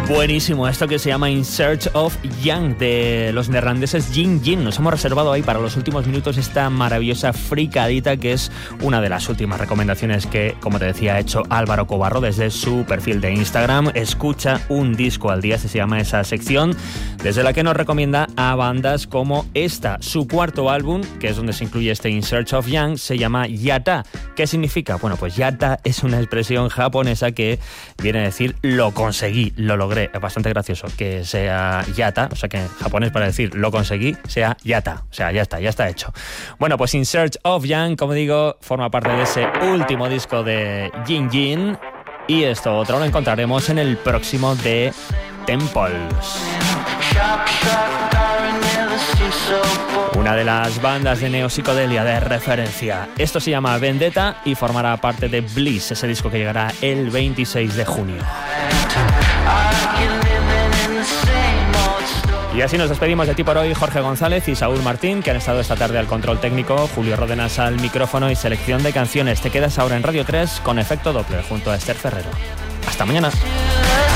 Buenísimo, esto que se llama In Search of Young, de los neerlandeses Jin Jin. Nos hemos reservado ahí para los últimos minutos esta maravillosa fricadita, que es una de las últimas recomendaciones que, como te decía, ha hecho Álvaro Cobarro desde su perfil de Instagram. Escucha un disco al día, se llama esa sección, desde la que nos recomienda a bandas como esta. Su cuarto álbum, que es donde se incluye este In Search of Young, se llama Yata. ¿Qué significa? Bueno, pues Yata es una expresión japonesa que viene a decir lo conseguí, lo logré. Es bastante gracioso que sea Yata, o sea que en japonés para decir lo conseguí sea Yata, o sea, ya está hecho. Bueno, pues In Search of Young, como digo, forma parte de ese último disco de Jin Jin, y esto otro lo encontraremos en el próximo de Temples. Una de las bandas de neopsicodelia de referencia. Esto se llama Vendetta y formará parte de Bliss, ese disco que llegará el 26 de junio. Y así nos despedimos de ti por hoy, Jorge González y Saúl Martín, que han estado esta tarde al control técnico, Julio Ródenas al micrófono y selección de canciones. Te quedas ahora en Radio 3 con Efecto Doppler junto a Esther Ferrero. Hasta mañana.